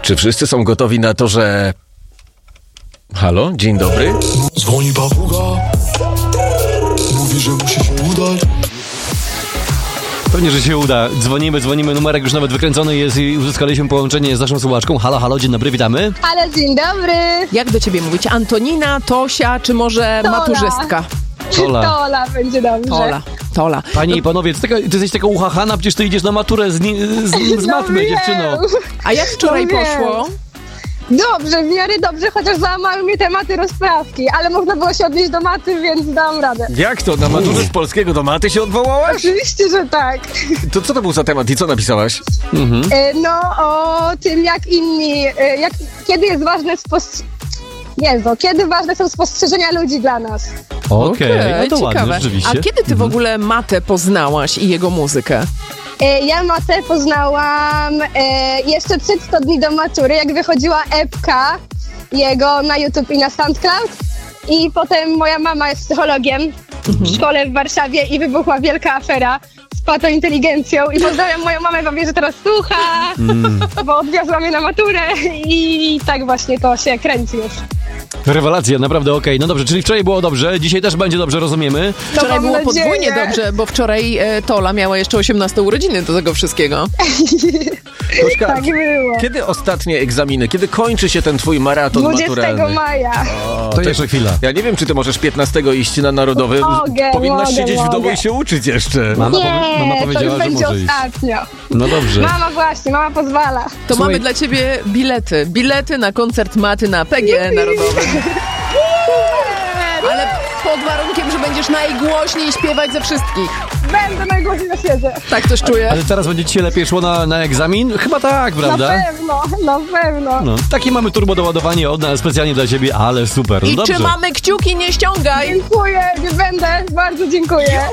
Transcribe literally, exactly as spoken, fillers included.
Czy wszyscy są gotowi na to, że... Halo, dzień dobry. Dzwoni papuga, mówi, że musi się udać. Pewnie, że się uda. Dzwonimy, dzwonimy, numerek już nawet wykręcony jest i uzyskaliśmy połączenie z naszą słuchaczką. Halo, halo, dzień dobry, witamy. Ale dzień dobry. Jak do ciebie mówić? Antonina, Tosia, czy może Tola. maturzystka? Tola. Tola będzie dobrze. Tola. Tola. Panie i panowie, ty, taka, ty jesteś taka uchachana, przecież ty idziesz na maturę z, ni- z, z No matmy, wiem. dziewczyno. A jak wczoraj No wiem. poszło? Dobrze, w miarę dobrze, chociaż załamały mnie tematy rozprawki, ale można było się odnieść do maty, więc dam radę. Jak to? Na maturze z polskiego do maty się odwołałaś? Oczywiście, że tak. To co to był za temat i co napisałaś? Mhm. E, No, o tym, jak inni, e, jak, kiedy jest ważne spostrzeżenie. Jezu, kiedy ważne są spostrzeżenia ludzi dla nas. Okej, okay, no to ciekawe. ładnie, rzeczywiście. A kiedy ty w ogóle Matę poznałaś i jego muzykę? E, Ja matę poznałam e, jeszcze przed sto dni do matury, jak wychodziła epka jego na YouTube i na SoundCloud. I potem moja mama jest psychologiem w szkole w Warszawie i wybuchła wielka afera z patointeligencją. I pozdrawiam moją mamę, bo wie, że teraz słucha, bo odwiozła mnie na maturę i tak właśnie to się kręci już. Rewelacja, naprawdę okej. No dobrze, czyli wczoraj było dobrze, dzisiaj też będzie dobrze, rozumiemy. No Wczoraj mam było nadzieję. podwójnie dobrze, bo wczoraj e, Tola miała jeszcze osiemnaste urodziny do tego wszystkiego. Koszka, Tak było. kiedy ostatnie egzaminy? Kiedy kończy się ten twój maraton dwudziestego maturalny? maja. O, To jeszcze chwila. Ja nie wiem, czy ty możesz piętnastego iść na Narodowy. Mogę, Powinnaś mogę, siedzieć w domu mogę. i się uczyć jeszcze. Mama, Nie, powie- mama to powiedziała, już że będzie może iść. ostatnio. No dobrze. Mama właśnie, mama pozwala. To Słuchaj- mamy dla ciebie bilety. Bilety na koncert Maty na P G E Narodowym. Ale pod warunkiem, że będziesz najgłośniej śpiewać ze wszystkich. Będę najgłośniej na świecie. Tak też czuję. Ale teraz będzie ci się lepiej szło na, na egzamin? Chyba tak, prawda? Na pewno, na pewno. No, takie mamy turbodoładowanie od nas specjalnie dla ciebie, ale super. No I dobrze. trzymamy kciuki, nie ściągaj. Dziękuję, nie będę. Bardzo dziękuję.